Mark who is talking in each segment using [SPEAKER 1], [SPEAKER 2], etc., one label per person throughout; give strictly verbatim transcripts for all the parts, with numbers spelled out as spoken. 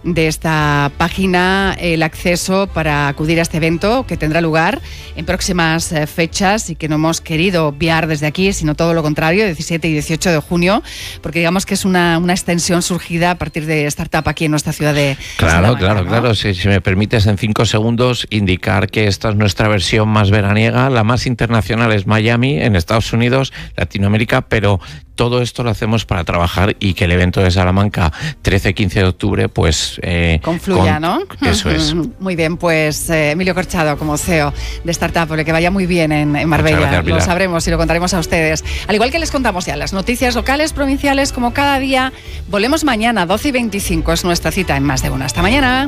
[SPEAKER 1] de esta página el acceso para acudir a este evento que tendrá lugar en próximas eh, fechas y que no hemos querido obviar desde aquí, sino todo lo contrario, diecisiete y dieciocho de junio, porque digamos que es una, una extensión surgida a partir de Startup aquí en nuestra ciudad de
[SPEAKER 2] Claro,
[SPEAKER 1] Salamanca,
[SPEAKER 2] claro,
[SPEAKER 1] ¿no?
[SPEAKER 2] claro. Si, si me permites en cinco segundos indicar que esta es nuestra versión más veraniega, la más internacional es Miami, en Estados Unidos, Latinoamérica, pero todo esto lo hacemos para trabajar y que el evento de Salamanca, trece y quince de octubre, pues... Eh,
[SPEAKER 1] confluya,
[SPEAKER 2] con,
[SPEAKER 1] ¿no?
[SPEAKER 2] Eso es.
[SPEAKER 1] Muy bien, pues eh, Emilio Corchado, como C E O de Startup, que vaya muy bien en, en Marbella.
[SPEAKER 2] Gracias,
[SPEAKER 1] lo sabremos y lo contaremos a ustedes. Al igual que les contamos ya las noticias locales, provinciales, como cada día. Volvemos mañana, doce y veinticinco, es nuestra cita en Más de Una. Hasta mañana.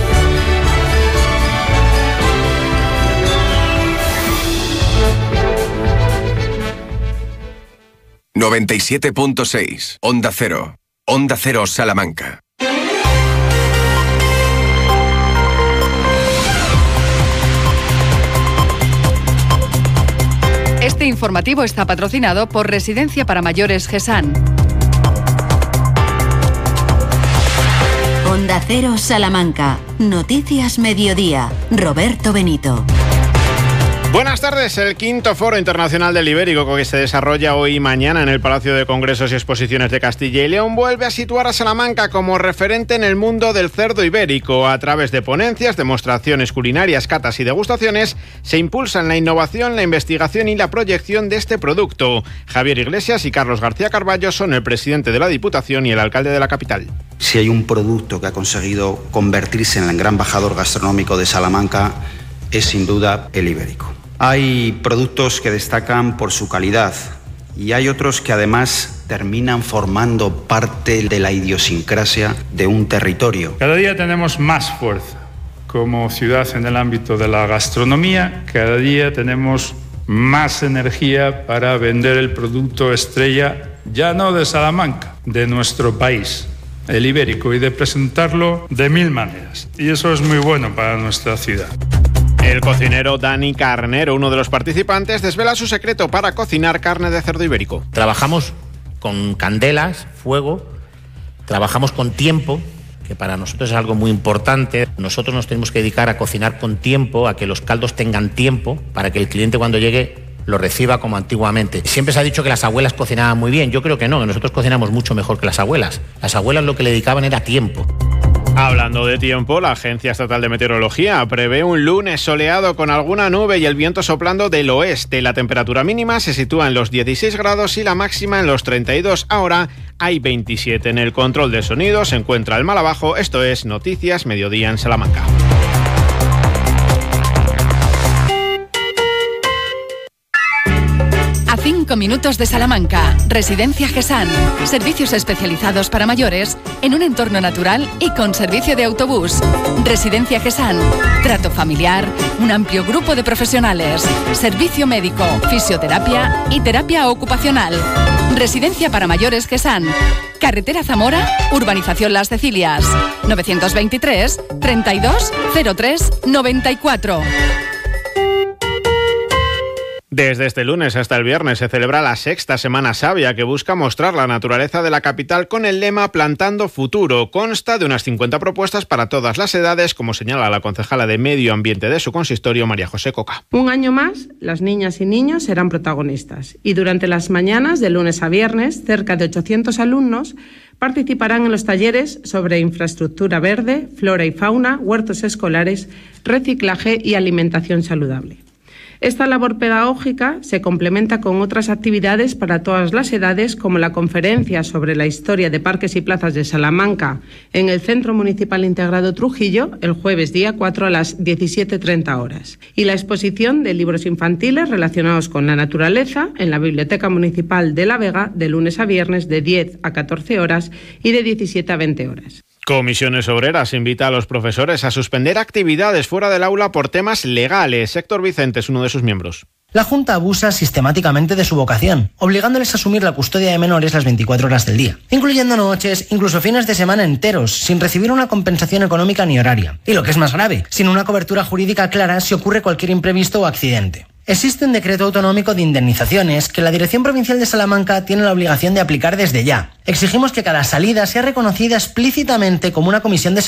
[SPEAKER 3] noventa y siete punto seis, Onda Cero. Onda Cero Salamanca.
[SPEAKER 1] Este informativo está patrocinado por Residencia para Mayores GESAN.
[SPEAKER 4] Onda Cero Salamanca. Noticias Mediodía. Roberto Benito.
[SPEAKER 5] Buenas tardes. El quinto Foro Internacional del Ibérico, que se desarrolla hoy y mañana en el Palacio de Congresos y Exposiciones de Castilla y León, vuelve a situar a Salamanca como referente en el mundo del cerdo ibérico. A través de ponencias, demostraciones culinarias, catas y degustaciones, se impulsan la innovación, la investigación y la proyección de este producto. Javier Iglesias y Carlos García Carballo son el presidente de la Diputación y el alcalde de la capital.
[SPEAKER 6] Si hay un producto que ha conseguido convertirse en el gran embajador gastronómico de Salamanca, es sin duda el ibérico. Hay productos que destacan por su calidad y hay otros que además terminan formando parte de la idiosincrasia de un territorio.
[SPEAKER 7] Cada día tenemos más fuerza como ciudad en el ámbito de la gastronomía, cada día tenemos más energía para vender el producto estrella, ya no de Salamanca, de nuestro país, el ibérico, y de presentarlo de mil maneras. Y eso es muy bueno para nuestra ciudad.
[SPEAKER 5] El cocinero Dani Carnero, uno de los participantes, desvela su secreto para cocinar carne de cerdo ibérico.
[SPEAKER 8] Trabajamos con candelas, fuego, trabajamos con tiempo, que para nosotros es algo muy importante. Nosotros nos tenemos que dedicar a cocinar con tiempo, a que los caldos tengan tiempo, para que el cliente cuando llegue lo reciba como antiguamente. Siempre se ha dicho que las abuelas cocinaban muy bien. Yo creo que no, que nosotros cocinamos mucho mejor que las abuelas. Las abuelas lo que le dedicaban era tiempo.
[SPEAKER 5] Hablando de tiempo, la Agencia Estatal de Meteorología prevé un lunes soleado con alguna nube y el viento soplando del oeste. La temperatura mínima se sitúa en los dieciséis grados y la máxima en los treinta y dos. Ahora hay veintisiete. En el control de sonido se encuentra el Malabajo. Esto es Noticias Mediodía en Salamanca.
[SPEAKER 1] Cinco minutos de Salamanca, Residencia GESAN. Servicios especializados para mayores en un entorno natural y con servicio de autobús. Residencia GESAN. Trato familiar, un amplio grupo de profesionales. Servicio médico, fisioterapia y terapia ocupacional. Residencia para mayores GESAN. Carretera Zamora, Urbanización Las Cecilias. novecientos veintitrés, treinta y dos, cero tres, noventa y cuatro.
[SPEAKER 5] Desde este lunes hasta el viernes se celebra la sexta Semana Sabia, que busca mostrar la naturaleza de la capital con el lema Plantando Futuro. Consta de unas cincuenta propuestas para todas las edades, como señala la concejala de Medio Ambiente de su consistorio, María José Coca.
[SPEAKER 9] Un año más, las niñas y niños serán protagonistas y durante las mañanas, de lunes a viernes, cerca de ochocientos alumnos participarán en los talleres sobre infraestructura verde, flora y fauna, huertos escolares, reciclaje y alimentación saludable. Esta labor pedagógica se complementa con otras actividades para todas las edades, como la conferencia sobre la historia de parques y plazas de Salamanca en el Centro Municipal Integrado Trujillo, el jueves día cuatro a las diecisiete treinta horas, y la exposición de libros infantiles relacionados con la naturaleza en la Biblioteca Municipal de La Vega de lunes a viernes de diez a catorce horas y de diecisiete a veinte horas.
[SPEAKER 5] Comisiones Obreras invita a los profesores a suspender actividades fuera del aula por temas legales. Héctor Vicente es uno de sus miembros.
[SPEAKER 10] La Junta abusa sistemáticamente de su vocación, obligándoles a asumir la custodia de menores las veinticuatro horas del día, incluyendo noches, incluso fines de semana enteros, sin recibir una compensación económica ni horaria. Y lo que es más grave, sin una cobertura jurídica clara si ocurre cualquier imprevisto o accidente. Existe un decreto autonómico de indemnizaciones que la Dirección Provincial de Salamanca tiene la obligación de aplicar desde ya. Exigimos que cada salida sea reconocida explícitamente como una comisión de